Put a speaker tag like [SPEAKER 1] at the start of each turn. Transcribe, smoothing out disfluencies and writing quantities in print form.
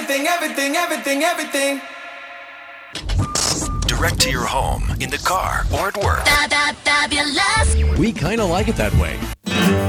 [SPEAKER 1] everything, everything, everything, everything.
[SPEAKER 2] Direct to your home, in the car, or at work.
[SPEAKER 3] Fabulous.
[SPEAKER 4] We kind of like it that way.